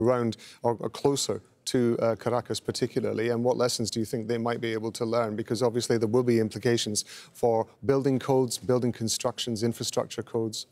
around or closer to Caracas particularly, and what lessons do you think they might be able to learn? Because obviously there will be implications for building codes, building constructions, infrastructure codes.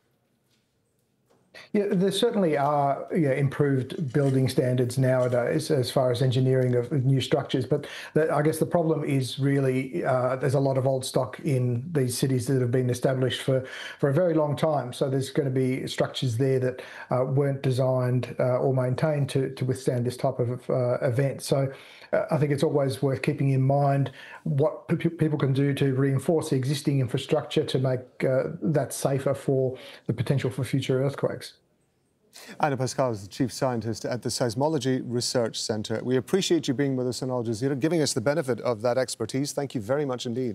Yeah, there certainly are improved building standards nowadays as far as engineering of new structures. But I guess the problem is really there's a lot of old stock in these cities that have been established for a very long time. So there's going to be structures there that weren't designed or maintained to withstand this type of event. So I think it's always worth keeping in mind what people can do to reinforce the existing infrastructure to make that safer for the potential for future earthquakes. Anna Pascal is the Chief Scientist at the Seismology Research Centre. We appreciate you being with us on Al Jazeera, giving us the benefit of that expertise. Thank you very much indeed.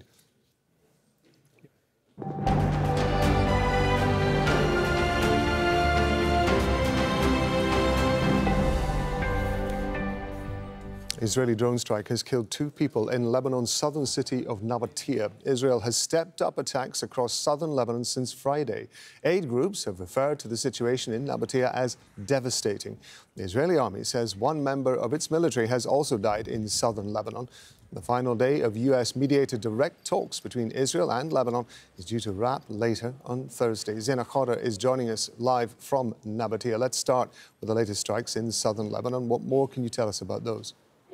Israeli drone strike has killed 2 people in Lebanon's southern city of Nabatea. Israel has stepped up attacks across southern Lebanon since Friday. Aid groups have referred to the situation in Nabatea as devastating. The Israeli army says 1 member of its military has also died in southern Lebanon. The final day of US-mediated direct talks between Israel and Lebanon is due to wrap later on Thursday. Zaina Khadr is joining us live from Nabatea. Let's start with the latest strikes in southern Lebanon. What more can you tell us about those?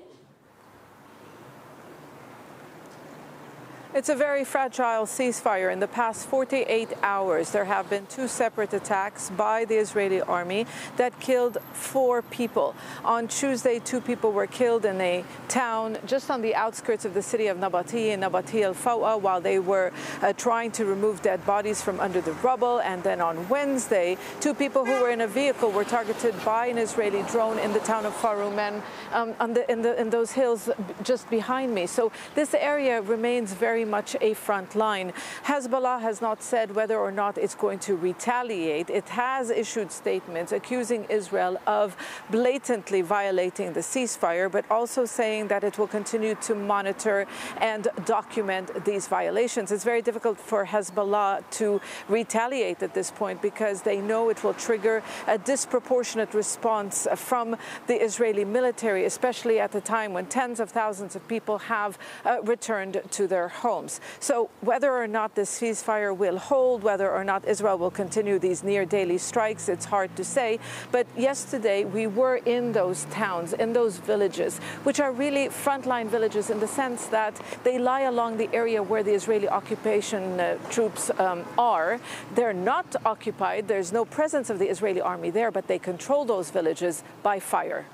It's a very fragile ceasefire. In the past 48 hours, there have been 2 separate attacks by the Israeli army that killed 4 people. On Tuesday, 2 people were killed in a town just on the outskirts of the city of Nabatea, in Nabatea al-Fawa, while they were trying to remove dead bodies from under the rubble. And then on Wednesday, 2 people who were in a vehicle were targeted by an Israeli drone in the town of Farumen, in those hills just behind me. So this area remains very much a front line. Hezbollah has not said whether or not it's going to retaliate. It has issued statements accusing Israel of blatantly violating the ceasefire, but also saying that it will continue to monitor and document these violations. It's very difficult for Hezbollah to retaliate at this point because they know it will trigger a disproportionate response from the Israeli military, especially at the time when tens of thousands of people have returned to their homes. So whether or not this ceasefire will hold, whether or not Israel will continue these near-daily strikes, it's hard to say. But yesterday we were in those towns, in those villages, which are really frontline villages in the sense that they lie along the area where the Israeli occupation troops are. They're not occupied. There's no presence of the Israeli army there, but they control those villages by fire.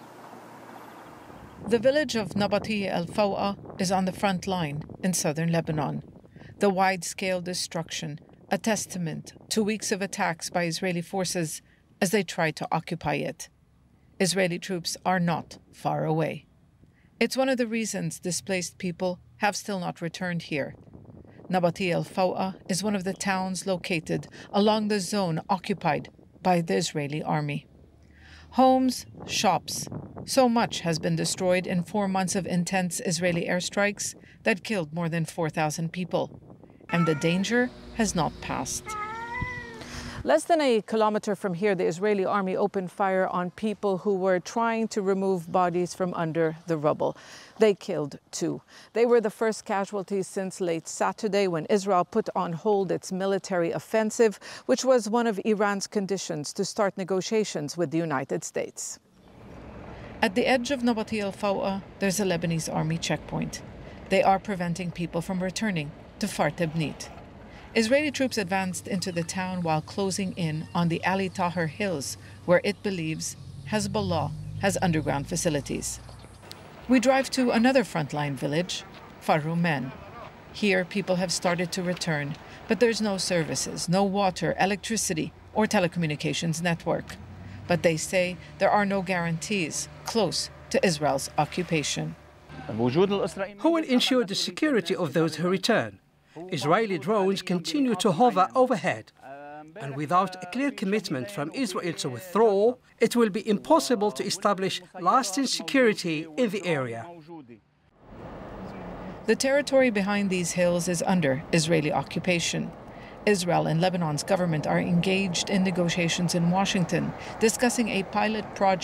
The village of Nabatea al-Fawa is on the front line in southern Lebanon. The wide-scale destruction, a testament to weeks of attacks by Israeli forces as they try to occupy it. Israeli troops are not far away. It's one of the reasons displaced people have still not returned here. Nabatea al-Fawa is one of the towns located along the zone occupied by the Israeli army. Homes, shops, so much has been destroyed in 4 months of intense Israeli airstrikes that killed more than 4,000 people. And the danger has not passed. Less than a kilometer from here, the Israeli army opened fire on people who were trying to remove bodies from under the rubble. They killed 2. They were the first casualties since late Saturday when Israel put on hold its military offensive, which was one of Iran's conditions to start negotiations with the United States. At the edge of Nabatea al-Fawa, there's a Lebanese army checkpoint. They are preventing people from returning to Fart Ibnit. Israeli troops advanced into the town while closing in on the Ali Tahrir Hills, where it believes Hezbollah has underground facilities. We drive to another frontline village, Farumen. Here, people have started to return, but there's no services, no water, electricity, or telecommunications network. But they say there are no guarantees close to Israel's occupation. Who will ensure the security of those who return? Israeli drones continue to hover overhead, and without a clear commitment from Israel to withdraw, it will be impossible to establish lasting security in the area. The territory behind these hills is under Israeli occupation. Israel and Lebanon's government are engaged in negotiations in Washington, discussing a pilot project